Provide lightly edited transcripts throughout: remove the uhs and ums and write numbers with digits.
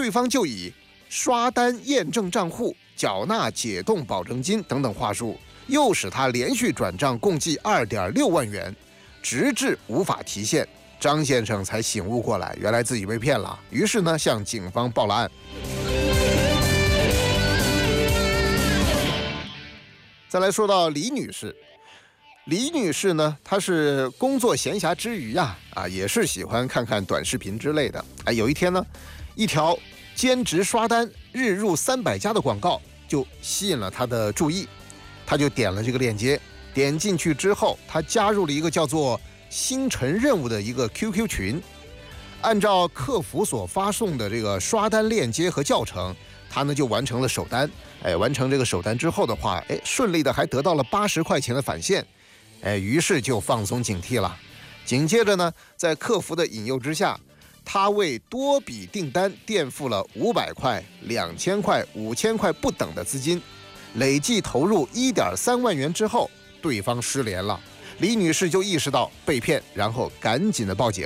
对方就以刷单验证账户、缴纳解冻保证金等等话术，又使他连续转账共计2.6万元，直至无法提现。张先生才醒悟过来，原来自己被骗了，于是呢向警方报了案。再来说到李女士，李女士呢，她是工作闲暇之余也是喜欢看看短视频之类的。有一天呢，一条兼职刷单日入300家的广告就吸引了她的注意，她就点了这个链接，点进去之后，她加入了一个叫做星辰任务的一个 QQ 群，按照客服所发送的这个刷单链接和教程，他呢就完成了首单。完成这个首单之后的话，顺利的还得到了80块钱的返现。于是就放松警惕了。紧接着呢，在客服的引诱之下，他为多笔订单垫付了500块、2000块、5000块不等的资金，累计投入1.3万元之后，对方失联了。李女士就意识到被骗，然后赶紧的报警。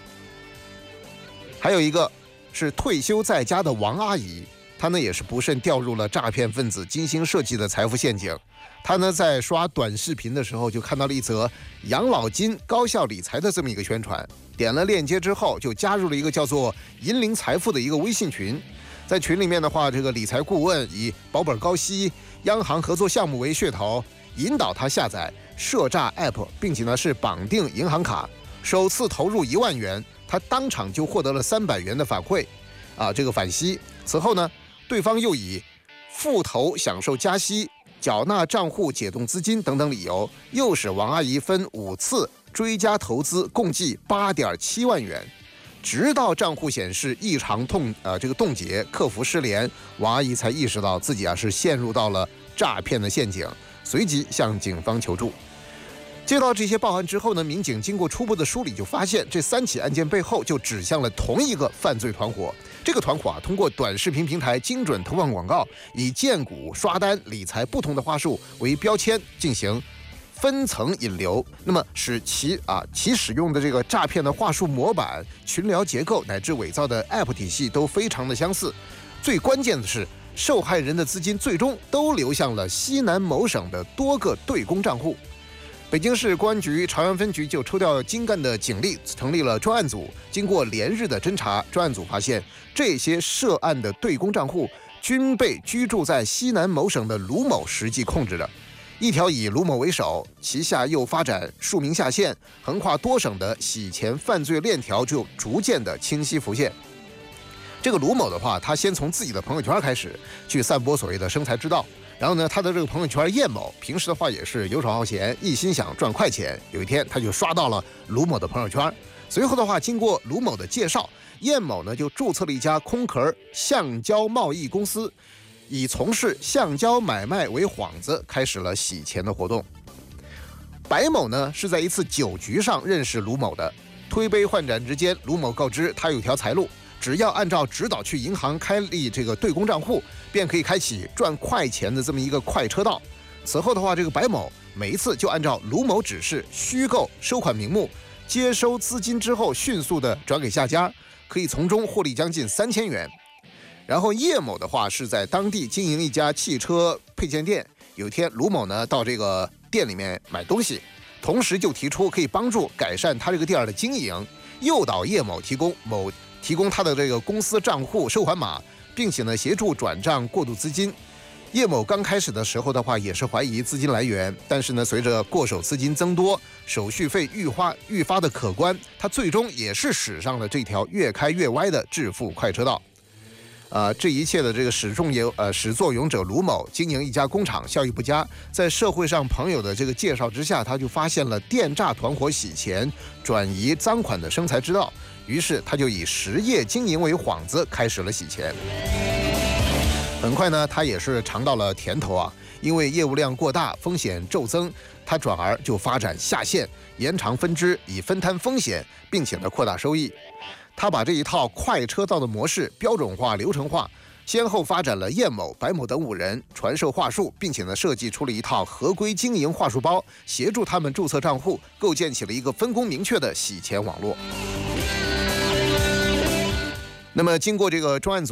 还有一个是退休在家的王阿姨，她呢也是不慎掉入了诈骗分子精心设计的财富陷阱。她呢在刷短视频的时候，就看到了一则养老金高效理财的这么一个宣传，点了链接之后，就加入了一个叫做银铃财富的一个微信群。在群里面的话，这个理财顾问以保本高息、央行合作项目为噱头，引导他下载涉诈 App， 并且呢是绑定银行卡，首次投入1万元，他当场就获得了300元的反馈，这个返息。此后呢，对方又以复投享受加息、缴纳账户解冻资金等等理由，又使王阿姨分5次追加投资，共计8.7万元。直到账户显示异常冻结，客服失联，王阿姨才意识到自己是陷入到了诈骗的陷阱，随即向警方求助。接到这些报案之后呢，民警经过初步的梳理，就发现这3起案件背后就指向了同一个犯罪团伙。这个团伙通过短视频平台精准投放广告，以荐股、刷单、理财不同的话术为标签进行分层引流，那么使其使用的这个诈骗的话术模板、群聊结构乃至伪造的 App 体系都非常的相似。最关键的是，受害人的资金最终都流向了西南某省的多个对公账户。北京市公安局朝阳分局就抽调精干的警力，成立了专案组。经过连日的侦查，专案组发现这些涉案的对公账户均被居住在西南某省的卢某实际控制着。一条以卢某为首，旗下又发展数名下线，横跨多省的洗钱犯罪链条就逐渐的清晰浮现。这个卢某的话，他先从自己的朋友圈开始去散播所谓的生财之道。然后呢，他的这个朋友圈叶某平时的话也是游手好闲，一心想赚快钱。有一天他就刷到了卢某的朋友圈，随后的话经过卢某的介绍，叶某呢就注册了一家空壳橡胶贸易公司，以从事橡胶买卖为幌子，开始了洗钱的活动。白某呢是在一次酒局上认识卢某的，推杯换盏之间，卢某告知他有条财路，只要按照指导去银行开立这个对公账户，便可以开启赚快钱的这么一个快车道。此后的话，这个白某每一次就按照卢某指示虚构收款名目，接收资金之后迅速的转给下家，可以从中获利将近3000元。然后叶某的话是在当地经营一家汽车配件店，有一天卢某呢到这个店里面买东西，同时就提出可以帮助改善他这个店的经营，诱导叶某提供他的这个公司账户收款码，并且呢协助转账过渡资金。叶某刚开始的时候的话也是怀疑资金来源，但是呢随着过手资金增多，手续费愈发的可观，他最终也是驶上了这条越开越歪的致富快车道。这一切的这个始作俑者卢某经营一家工厂，效益不佳，在社会上朋友的这个介绍之下，他就发现了电诈团伙洗钱、转移赃款的生财之道，于是他就以实业经营为幌子，开始了洗钱。很快呢，他也是尝到了甜头因为业务量过大，风险骤增，他转而就发展下线，延长分支，以分摊风险，并且呢扩大收益。他把这一套快车道的模式标准化、流程化，先后发展了叶某、白某等5人，传授话术，并且呢设计出了一套合规经营话术包，协助他们注册账户，构建起了一个分工明确的洗钱网络。那么经过这个专案组